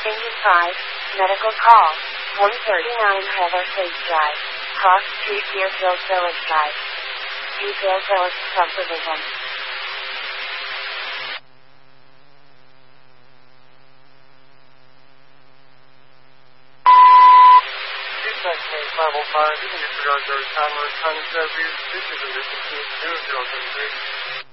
Engine 5, medical call, 139 Heather Place Drive, Cross Street, Deerfield Village Drive. Deerfield Village Subdivision. Dispatch 505, you can disregard those timers, time to serve you. This is a